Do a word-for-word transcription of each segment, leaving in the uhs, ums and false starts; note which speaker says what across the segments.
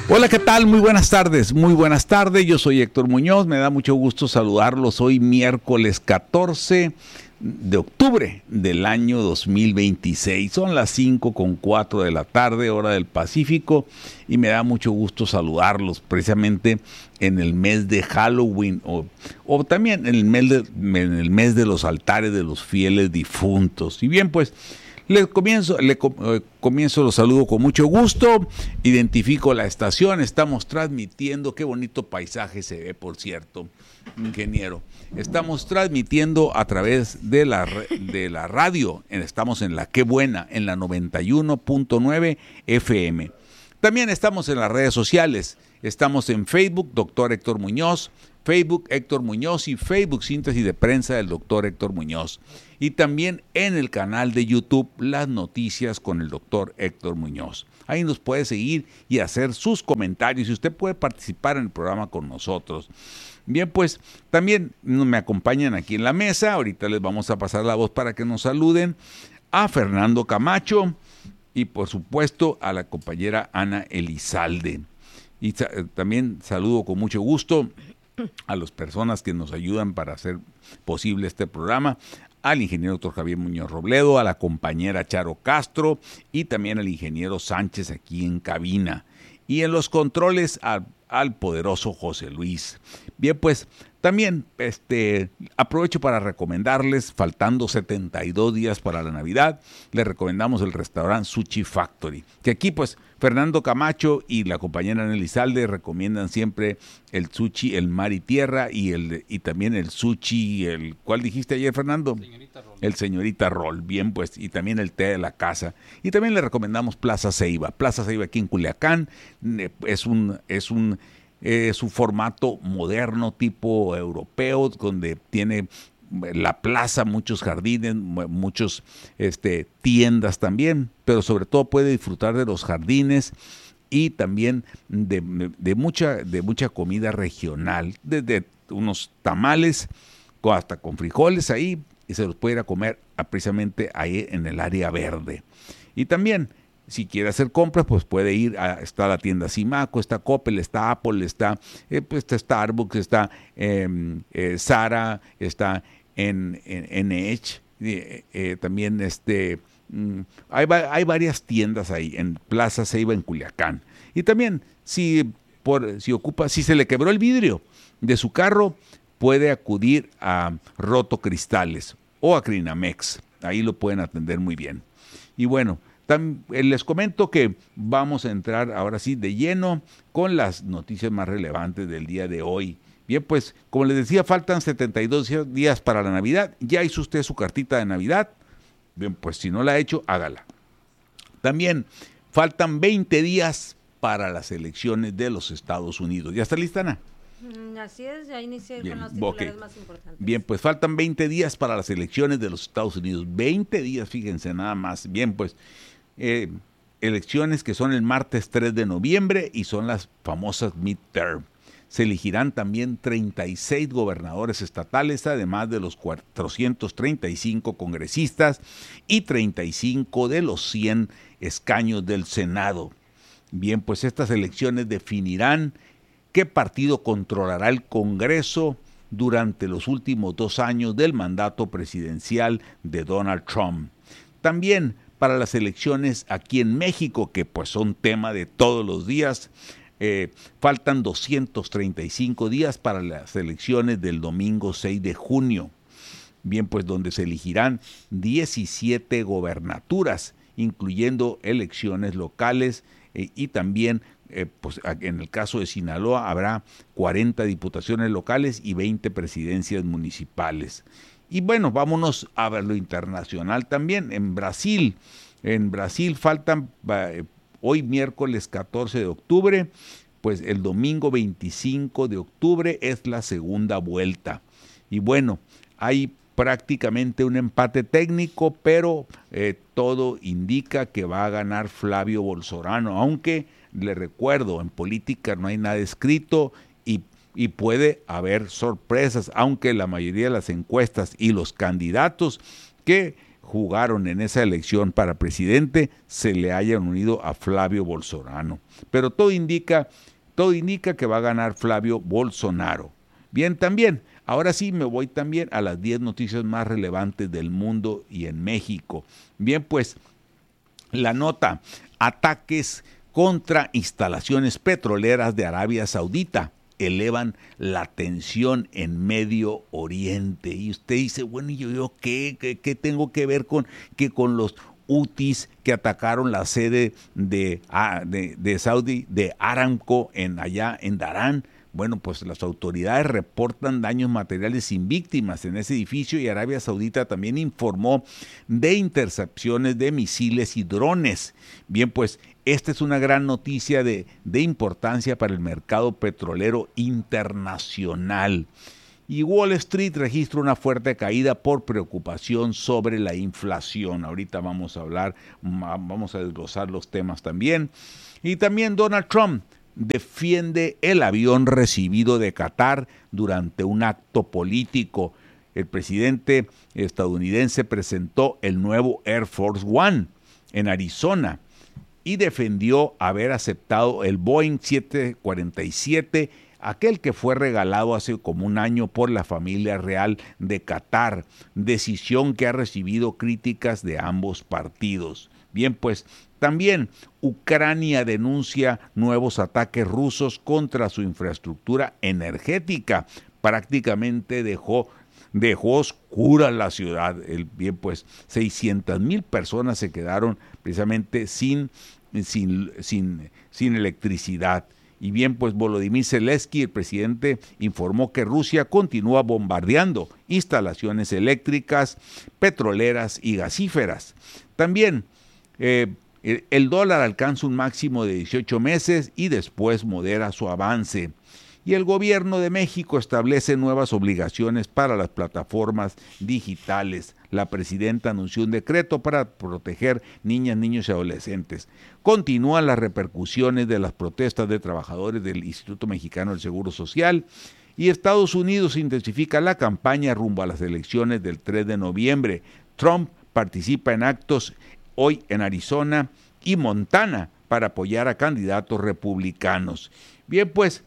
Speaker 1: Hola, ¿qué tal? Muy buenas tardes, muy buenas tardes. Yo soy Héctor Muñoz, me da mucho gusto saludarlos hoy miércoles catorce de octubre del año dos mil veintiséis. Son las cinco con cuatro de la tarde, hora del Pacífico, y me da mucho gusto saludarlos precisamente en el mes de Halloween o, o también en el, mes de, en el mes de los altares de los fieles difuntos. Y bien, pues Le comienzo, le eh, comienzo, los saludo con mucho gusto, identifico la estación, estamos transmitiendo, qué bonito paisaje se ve, por cierto, ingeniero. Estamos transmitiendo a través de la, de la radio, estamos en la Qué Buena, en la noventa y uno punto nueve F M. También estamos en las redes sociales, estamos en Facebook, doctor Héctor Muñoz, Facebook Héctor Muñoz y Facebook Síntesis de Prensa del doctor Héctor Muñoz. Y también en el canal de YouTube Las Noticias con el doctor Héctor Muñoz. Ahí nos puede seguir y hacer sus comentarios y usted puede participar en el programa con nosotros. Bien, pues también me acompañan aquí en la mesa. Ahorita les vamos a pasar la voz para que nos saluden a Fernando Camacho y por supuesto a la compañera Ana Elizalde. Y también saludo con mucho gusto a las personas que nos ayudan para hacer posible este programa, al ingeniero doctor Javier Muñoz Robledo, a la compañera Charo Castro y también al ingeniero Sánchez aquí en cabina. Y en los controles al, al poderoso José Luis. Bien, pues también este, aprovecho para recomendarles, faltando setenta y dos días para la Navidad, les recomendamos el restaurante Sushi Factory, que aquí pues Fernando Camacho y la compañera Ana Elizalde recomiendan siempre el sushi, el mar y tierra y el y también el sushi, el ¿cuál dijiste ayer, Fernando?
Speaker 2: Señorita Roll.
Speaker 1: El señorita Roll, bien pues, y también el té de la casa. Y también le recomendamos Plaza Ceiba. Plaza Ceiba aquí en Culiacán es un es un es un formato moderno tipo europeo donde tiene la plaza, muchos jardines, muchos este, tiendas también, pero sobre todo puede disfrutar de los jardines y también de, de, mucha, de mucha comida regional, desde unos tamales hasta con frijoles ahí, y se los puede ir a comer precisamente ahí en el área verde. Y también, si quiere hacer compras, pues puede ir, a, está la tienda Simaco, está Coppel, está Apple, está, eh, pues está Starbucks, está eh, eh, Zara, está en, en, en Edge, eh, eh, también este, mm, hay, hay varias tiendas ahí, en Plaza Ceiba, en Culiacán. Y también, si, por, si ocupa, si se le quebró el vidrio de su carro, puede acudir a Roto Cristales o a Crinamex, ahí lo pueden atender muy bien. Y bueno, les comento que vamos a entrar ahora sí de lleno con las noticias más relevantes del día de hoy. Bien, pues, como les decía, faltan setenta y dos días para la Navidad. ¿Ya hizo usted su cartita de Navidad? Bien, pues si no la ha hecho, hágala. También faltan veinte días para las elecciones de los Estados Unidos. ¿Ya está lista, Ana?
Speaker 3: Así es, ya inicié
Speaker 1: Bien,
Speaker 3: con los titulares
Speaker 1: okay.
Speaker 3: más importantes.
Speaker 1: Bien, pues faltan veinte días para las elecciones de los Estados Unidos. veinte días, fíjense nada más. Bien, pues eh, elecciones que son el martes tres de noviembre y son las famosas midterm. Se elegirán también treinta y seis gobernadores estatales, además de los cuatrocientos treinta y cinco congresistas y treinta y cinco de los cien escaños del Senado. Bien, pues estas elecciones definirán qué partido controlará el Congreso durante los últimos dos años del mandato presidencial de Donald Trump. También para las elecciones aquí en México, que pues son tema de todos los días, eh, faltan doscientos treinta y cinco días para las elecciones del domingo seis de junio. Bien, pues donde se elegirán diecisiete gobernaturas, incluyendo elecciones locales eh, y también Eh, pues en el caso de Sinaloa habrá cuarenta diputaciones locales y veinte presidencias municipales. Y bueno, vámonos a ver lo internacional también. En Brasil, en Brasil faltan eh, hoy miércoles catorce de octubre, pues el domingo veinticinco de octubre es la segunda vuelta. Y bueno, hay prácticamente un empate técnico, pero eh, todo indica que va a ganar Flavio Bolsonaro, aunque le recuerdo, en política no hay nada escrito y, y puede haber sorpresas, aunque la mayoría de las encuestas y los candidatos que jugaron en esa elección para presidente se le hayan unido a Flavio Bolsonaro. Pero todo indica, todo indica que va a ganar Flavio Bolsonaro. Bien, también, ahora sí me voy también a las diez noticias más relevantes del mundo y en México. Bien, pues la nota, ataques contra instalaciones petroleras de Arabia Saudita elevan la tensión en Medio Oriente. Y usted dice, bueno, ¿y yo, yo qué, qué, qué tengo que ver con que con los hutis que atacaron la sede de, de, de Saudi, de Aramco, en allá en Darán? Bueno, pues las autoridades reportan daños materiales sin víctimas en ese edificio y Arabia Saudita también informó de intercepciones de misiles y drones. Bien, pues esta es una gran noticia de, de importancia para el mercado petrolero internacional. Y Wall Street registra una fuerte caída por preocupación sobre la inflación. Ahorita vamos a hablar, vamos a desglosar los temas también. Y también Donald Trump defiende el avión recibido de Qatar durante un acto político. El presidente estadounidense presentó el nuevo Air Force One en Arizona y defendió haber aceptado el Boeing siete cuarenta y siete, aquel que fue regalado hace como un año por la familia real de Qatar, decisión que ha recibido críticas de ambos partidos. Bien, pues también Ucrania denuncia nuevos ataques rusos contra su infraestructura energética. Prácticamente dejó, dejó oscura la ciudad. El, bien, pues seiscientas mil personas se quedaron precisamente sin, sin, sin, sin electricidad. Y bien, pues Volodymyr Zelensky, el presidente, informó que Rusia continúa bombardeando instalaciones eléctricas, petroleras y gasíferas. También eh, el dólar alcanza un máximo de dieciocho meses y después modera su avance. Y el gobierno de México establece nuevas obligaciones para las plataformas digitales. La presidenta anunció un decreto para proteger niñas, niños y adolescentes. Continúan las repercusiones de las protestas de trabajadores del Instituto Mexicano del Seguro Social y Estados Unidos intensifica la campaña rumbo a las elecciones del tres de noviembre. Trump participa en actos hoy en Arizona y Montana para apoyar a candidatos republicanos. Bien, pues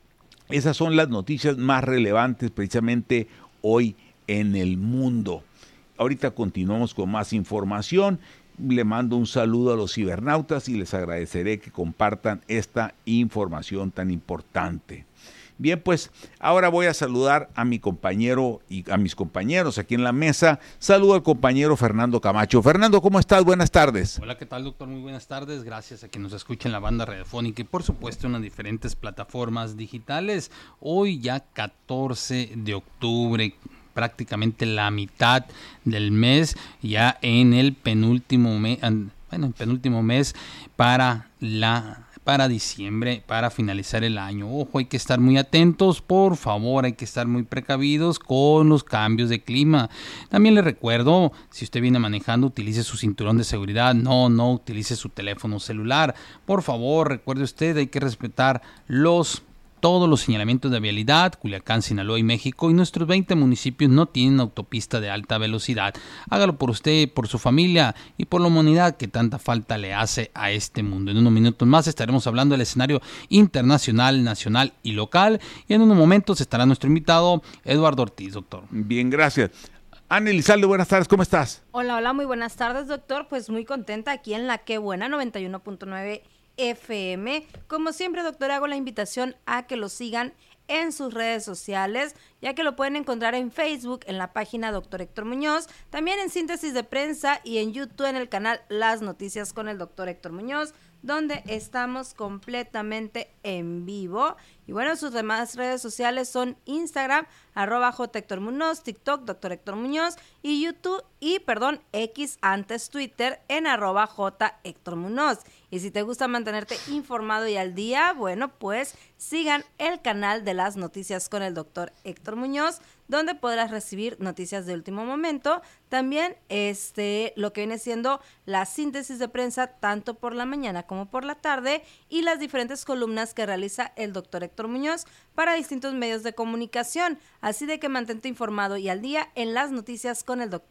Speaker 1: esas son las noticias más relevantes precisamente hoy en el mundo. Ahorita continuamos con más información. Le mando un saludo a los cibernautas y les agradeceré que compartan esta información tan importante. Bien, pues ahora voy a saludar a mi compañero y a mis compañeros aquí en la mesa. Saludo al compañero Fernando Camacho. Fernando, ¿cómo estás? Buenas tardes.
Speaker 2: Hola, ¿qué tal, doctor? Muy buenas tardes. Gracias a quien nos escucha en la banda radiofónica y por supuesto en las diferentes plataformas digitales. Hoy ya catorce de octubre, prácticamente la mitad del mes, ya en el penúltimo mes, bueno, el penúltimo mes para la para diciembre, para finalizar el año. Ojo, hay que estar muy atentos, por favor, hay que estar muy precavidos con los cambios de clima. También le recuerdo, si usted viene manejando, utilice su cinturón de seguridad, no, no utilice su teléfono celular. Por favor, recuerde usted, hay que respetar los todos los señalamientos de vialidad. Culiacán, Sinaloa y México y nuestros veinte municipios no tienen autopista de alta velocidad. Hágalo por usted, por su familia y por la humanidad que tanta falta le hace a este mundo. En unos minutos más estaremos hablando del escenario internacional, nacional y local. Y en unos momentos estará nuestro invitado Eduardo Ortiz, doctor.
Speaker 1: Bien, gracias. Ana Elizalde, buenas tardes, ¿cómo estás?
Speaker 3: Hola, hola, muy buenas tardes, doctor. Pues muy contenta aquí en La Qué Buena, noventa y uno punto nueve F M. Como siempre, doctor, hago la invitación a que lo sigan en sus redes sociales, ya que lo pueden encontrar en Facebook, en la página doctor Héctor Muñoz, también en Síntesis de Prensa y en YouTube en el canal Las Noticias con el doctor Héctor Muñoz, donde estamos completamente en vivo. Y bueno, sus demás redes sociales son Instagram, arroba J Héctor Muñoz, TikTok, doctor Héctor Muñoz, y YouTube, y perdón, X antes Twitter, en arroba J Héctor Muñoz. Y si te gusta mantenerte informado y al día, bueno, pues sigan el canal de Las Noticias con el doctor Héctor Muñoz, donde podrás recibir noticias de último momento. También este, lo que viene siendo la síntesis de prensa, tanto por la mañana como por la tarde, y las diferentes columnas que realiza el doctor Héctor Muñoz para distintos medios de comunicación. Así de que mantente informado y al día en Las Noticias con el doctor Héctor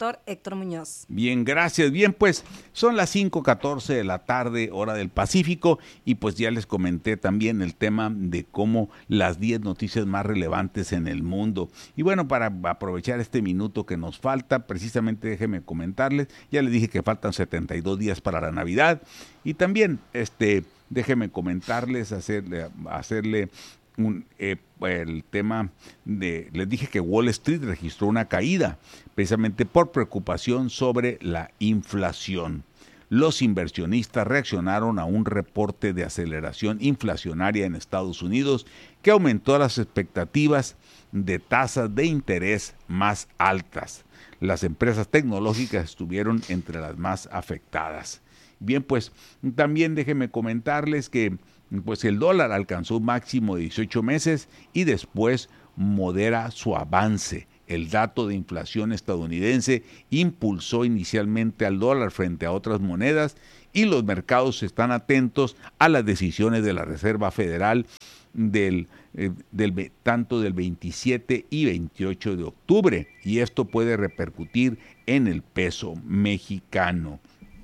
Speaker 3: Héctor Muñoz.
Speaker 1: Bien, gracias. Bien, pues son las cinco catorce de la tarde, hora del Pacífico, y pues ya les comenté también el tema de cómo las diez noticias más relevantes en el mundo. Y bueno, para aprovechar este minuto que nos falta, precisamente déjenme comentarles, ya les dije que faltan setenta y dos días para la Navidad, y también este déjenme comentarles, hacerle, hacerle un, eh, el tema de, les dije que Wall Street registró una caída, precisamente por preocupación sobre la inflación. Los inversionistas reaccionaron a un reporte de aceleración inflacionaria en Estados Unidos que aumentó las expectativas de tasas de interés más altas. Las empresas tecnológicas estuvieron entre las más afectadas. Bien, pues también déjenme comentarles que pues el dólar alcanzó un máximo de dieciocho meses y después modera su avance. El dato de inflación estadounidense impulsó inicialmente al dólar frente a otras monedas y los mercados están atentos a las decisiones de la Reserva Federal del, eh, del tanto del veintisiete y veintiocho de octubre, y esto puede repercutir en el peso mexicano.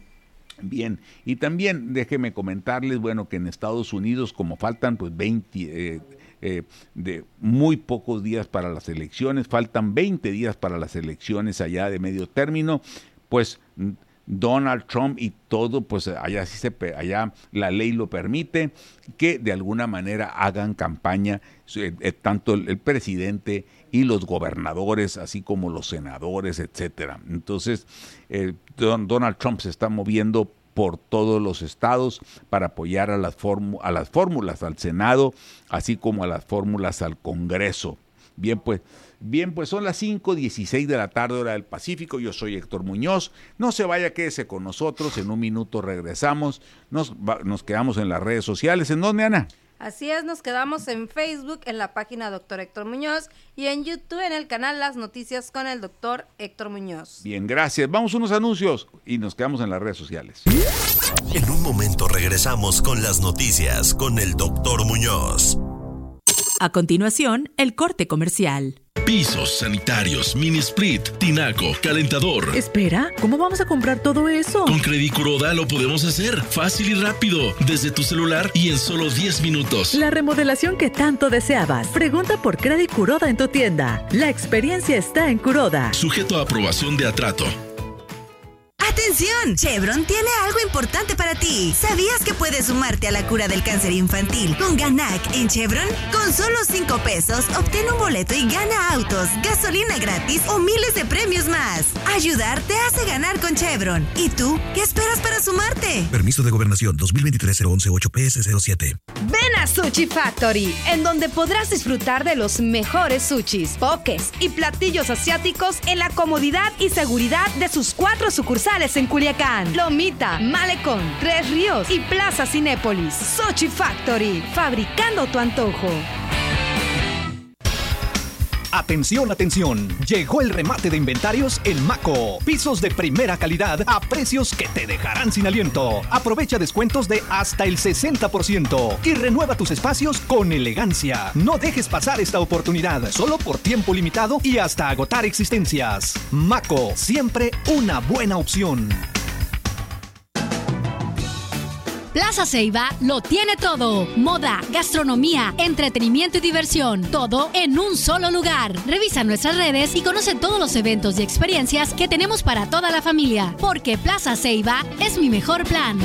Speaker 1: Bien, y también déjenme comentarles, bueno, que en Estados Unidos, como faltan pues veinte, eh, eh, de muy pocos días para las elecciones, faltan veinte días para las elecciones allá de medio término, pues Donald Trump y todo, pues allá sí se, allá la ley lo permite, que de alguna manera hagan campaña, eh, eh, tanto el, el presidente y los gobernadores, así como los senadores, etcétera. Entonces, eh, don, Donald Trump se está moviendo por todos los estados para apoyar a las, fórmu- a las fórmulas al Senado, así como a las fórmulas al Congreso. Bien, pues, bien, pues son las cinco dieciséis de la tarde, hora del Pacífico. Yo soy Héctor Muñoz. No se vaya, quédese con nosotros. En un minuto regresamos. Nos, nos quedamos en las redes sociales. ¿En dónde, Ana?
Speaker 3: Así es, nos quedamos en Facebook, en la página Doctor Héctor Muñoz, y en YouTube, en el canal Las Noticias con el Doctor Héctor Muñoz.
Speaker 1: Bien, gracias. Vamos a unos anuncios y nos quedamos en las redes sociales.
Speaker 4: En un momento regresamos con las noticias con el Doctor Muñoz.
Speaker 5: A continuación, el corte comercial.
Speaker 6: Pisos, sanitarios, mini split, tinaco, calentador.
Speaker 5: Espera, ¿cómo vamos a comprar todo eso?
Speaker 6: Con Credit Kuroda lo podemos hacer fácil y rápido, desde tu celular y en solo diez minutos.
Speaker 5: La remodelación que tanto deseabas. Pregunta por Credit Kuroda en tu tienda. La experiencia está en Kuroda.
Speaker 6: Sujeto a aprobación de Atrato.
Speaker 7: ¡Atención! Chevron tiene algo importante para ti. ¿Sabías que puedes sumarte a la cura del cáncer infantil con Ganac en Chevron? Con solo cinco pesos, obtén un boleto y gana autos, gasolina gratis o miles de premios más. Ayudar te hace ganar con Chevron. ¿Y tú? ¿Qué esperas para sumarte?
Speaker 4: Permiso de Gobernación dos mil veintitrés cero once ocho P S cero siete.
Speaker 8: Ven a Sushi Factory, en donde podrás disfrutar de los mejores sushis, pokés y platillos asiáticos en la comodidad y seguridad de sus cuatro sucursales en Culiacán, Lomita, Malecón, Tres Ríos y Plaza Cinépolis. Sushi Factory, fabricando tu antojo.
Speaker 9: Atención, atención, llegó el remate de inventarios en Maco. Pisos de primera calidad a precios que te dejarán sin aliento. Aprovecha descuentos de hasta el sesenta por ciento y renueva tus espacios con elegancia. No dejes pasar esta oportunidad, solo por tiempo limitado y hasta agotar existencias. Maco, siempre una buena opción.
Speaker 10: Plaza Ceiba lo tiene todo. Moda, gastronomía, entretenimiento y diversión. Todo en un solo lugar. Revisa nuestras redes y conoce todos los eventos y experiencias que tenemos para toda la familia. Porque Plaza Ceiba es mi mejor plan.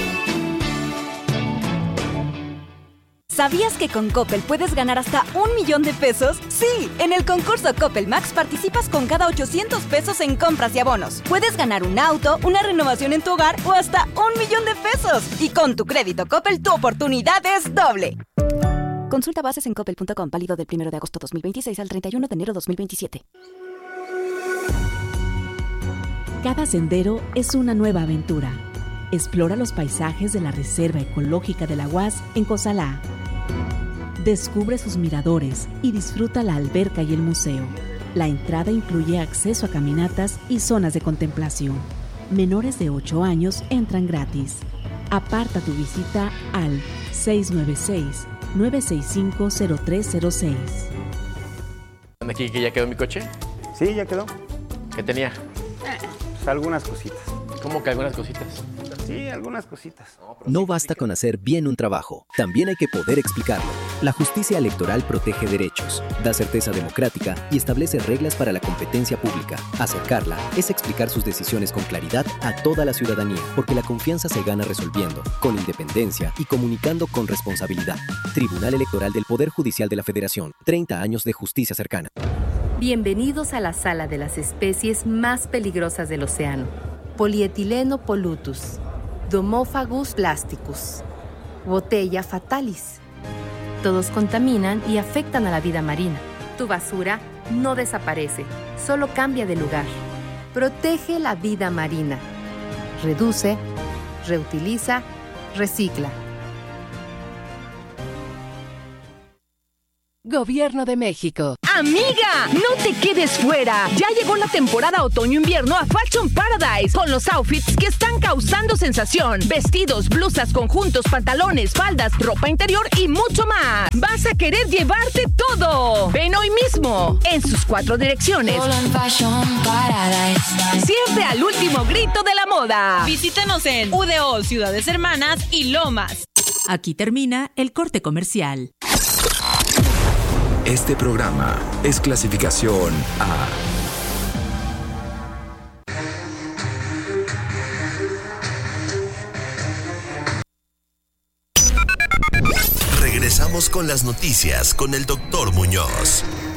Speaker 11: ¿Sabías que con Coppel puedes ganar hasta un millón de pesos? Sí, en el concurso Coppel Max participas con cada ochocientos pesos en compras y abonos. Puedes ganar un auto, una renovación en tu hogar o hasta un millón de pesos. Y con tu crédito Coppel, tu oportunidad es doble. Consulta bases en coppel punto com, válido del primero de agosto dos mil veintiséis al treinta y uno de enero dos mil veintisiete.
Speaker 5: Cada sendero es una nueva aventura. Explora los paisajes de la Reserva Ecológica de la U A S en Cozalá. Descubre sus miradores y disfruta la alberca y el museo. La entrada incluye acceso a caminatas y zonas de contemplación. Menores de ocho años entran gratis. Aparta tu visita al seis nueve seis, nueve seis cinco, cero tres cero seis.
Speaker 12: ¿Aquí que ya quedó mi coche?
Speaker 13: Sí, ya quedó.
Speaker 12: ¿Qué tenía? Pues algunas cositas.
Speaker 13: ¿Cómo que algunas cositas?
Speaker 12: Sí, algunas cositas.
Speaker 14: No basta con hacer bien un trabajo, también hay que poder explicarlo. La justicia electoral protege derechos, da certeza democrática y establece reglas para la competencia pública. Acercarla es explicar sus decisiones con claridad a toda la ciudadanía, porque la confianza se gana resolviendo, con independencia y comunicando con responsabilidad. Tribunal Electoral del Poder Judicial de la Federación. treinta años de justicia cercana.
Speaker 15: Bienvenidos a la sala de las especies más peligrosas del océano. Polietileno pollutus, Domophagus plasticus, Botella fatalis. Todos contaminan y afectan a la vida marina. Tu basura no desaparece, solo cambia de lugar. Protege la vida marina. Reduce, reutiliza, recicla.
Speaker 8: Gobierno de México. Amiga, no te quedes fuera. Ya llegó la temporada otoño-invierno a Fashion Paradise con los outfits que están causando sensación. Vestidos, blusas, conjuntos, pantalones, faldas, ropa interior y mucho más. Vas a querer llevarte todo. Ven hoy mismo en sus cuatro direcciones. Siempre al último grito de la moda.
Speaker 16: Visítenos en U D O, Ciudades Hermanas y Lomas.
Speaker 5: Aquí termina el corte comercial.
Speaker 17: Este programa es clasificación A.
Speaker 4: Regresamos con las noticias con el doctor Muñoz.